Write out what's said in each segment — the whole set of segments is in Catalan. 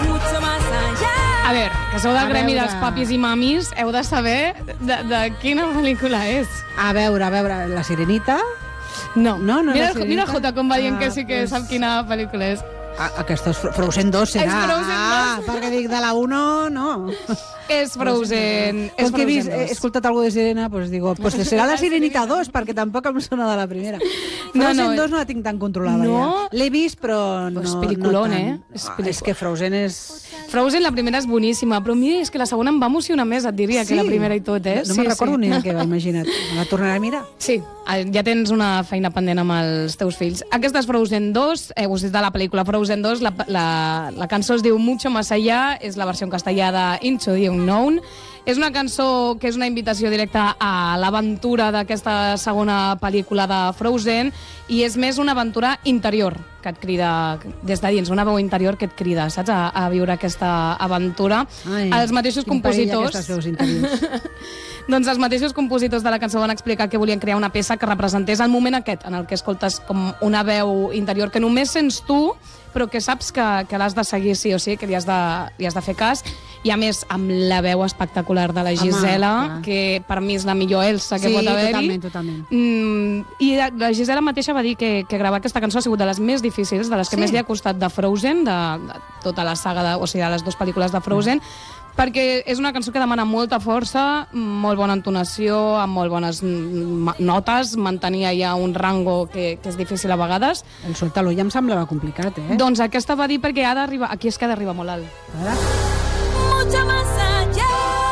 A veure, que sou del gremi dels papis i mamis, heu de saber de quina pel·lícula és. A veure, La Sirenita? No. Mira el Jota com va dient que sí que sap quina pel·lícula és. Aquesta és Frozen 2, serà? És Frozen 2. Perquè dic de la 1, no. És Frozen. Com que he escoltat alguna de Sirena, doncs dic, serà la Sirenita 2, perquè tampoc em sona de la primera. Frozen 2 no la tinc tan controlada ja. L'he vist, però no tant. És peliculón, És que Frozen és... Frozen, la primera és boníssima, però mira, és que la segona em va emocionar més, et diria, que la primera i tot, No me'n recordo ni de què va, imagina't. Me la tornaré a mirar? Sí, ja tens una feina pendent amb els teus fills. Aquesta és Frozen 2, us dit de la pel·lícula Frozen 2, la cançó es diu Mucho Más Allá, és la versió en castellà de Into the Unknown. És una cançó que és una invitació directa a l'aventura d'aquesta segona pel·lícula de Frozen i és més una aventura interior que et crida des de dins, una veu interior que et crida, saps? A viure aquesta aventura. Els mateixos compositors... Doncs els mateixos compositors de la cançó van explicar que volien crear una peça que representés el moment aquest, en el que escoltes com una veu interior que només sents tu, però que saps que l'has de seguir sí o sí, que li has de fer cas. I a més, amb la veu espectacular de la Gisela, que per mi és la millor Elsa que pot haver-hi. Sí, totalment. I la Gisela mateixa va dir que gravar aquesta cançó ha sigut de les més difícils, de les que més li ha costat de Frozen, de tota la saga, o sigui, de les dues pel·lícules de Frozen, perquè és una cançó que demana molta força, molt bona entonació, amb molt bones notes, mantenir allà un rango que és difícil a vegades. El Suéltalo ja em semblava complicat, Doncs aquesta va dir perquè ha d'arribar... Aquí és que ha d'arribar molt alt. Mucho más allá.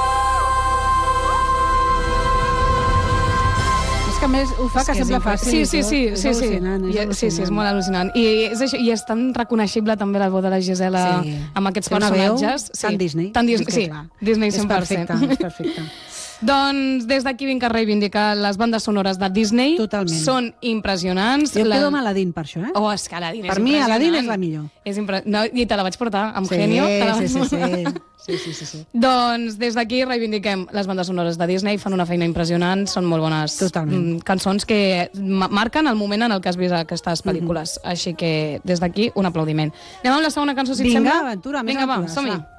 És que a més ho fa que sembla fàcil. Sí, és molt al·lucinant. I és tan reconeixible també la veu de la Gisela amb aquests personatges. Tan Disney. Sí, Disney 100%. És perfecte. Doncs des d'aquí vinc a reivindicar les bandes sonores de Disney. Totalment. Són impressionants. Jo em quedo amb Aladdin per això, Oh, és que Aladdin és per mi Aladdin és la millor. I te la vaig portar amb Genio. Sí. Doncs des d'aquí reivindiquem les bandes sonores de Disney, fan una feina impressionant, són molt bones cançons que marquen el moment en el que has vist aquestes pel·lícules. Així que des d'aquí un aplaudiment. Anem amb la segona cançó, si et sembla? Vinga, aventura, més aventura. Som-hi.